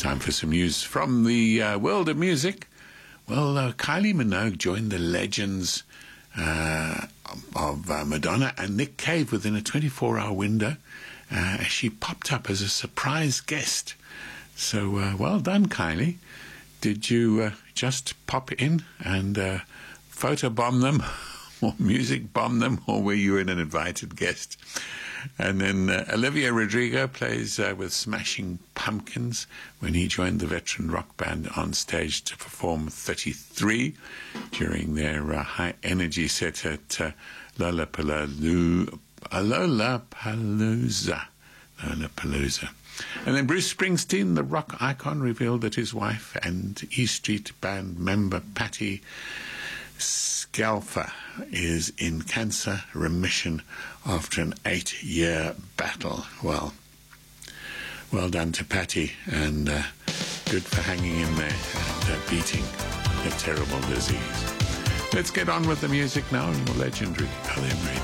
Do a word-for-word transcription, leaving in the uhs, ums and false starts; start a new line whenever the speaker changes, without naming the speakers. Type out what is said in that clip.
Time for some news from the uh, world of music. Well, uh, Kylie Minogue joined the legends uh, of uh, Madonna and Nick Cave within a twenty-four hour window. Uh, she popped up as a surprise guest. So, uh, well done, Kylie. Did you uh, just pop in and uh, photobomb them or music bomb them, or were you an invited guest? And then uh, Olivia Rodrigo plays uh, with Smashing Pumpkins when he joined the veteran rock band on stage to perform thirty-three during their uh, high-energy set at uh, Lollapalooza. Lollapalooza. Lollapalooza. And then Bruce Springsteen, the rock icon, revealed that his wife and E Street Band member Patti Scialfa is in cancer remission after an eight-year battle. Well, well done to Patti, and uh, good for hanging in there and uh, beating a terrible disease. Let's get on with the music now on your legendary L M Radio.